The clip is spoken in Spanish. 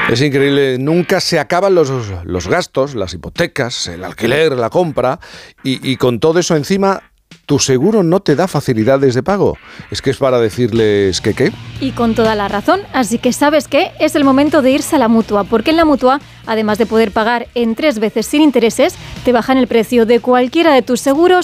Es increíble, nunca se acaban los gastos, las hipotecas, el alquiler, la compra, y con todo eso encima, tu seguro no te da facilidades de pago. Es que es para decirles que ¿qué? Y con toda la razón, así que ¿sabes qué? Es el momento de irse a la Mutua, porque en la Mutua, además de poder pagar en 3 veces sin intereses, te bajan el precio de cualquiera de tus seguros